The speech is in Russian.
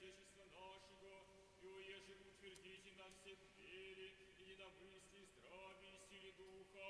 Отечества нашего, и уеже утвердите нас всех в вере, единомыслии, здравии и силе Духа,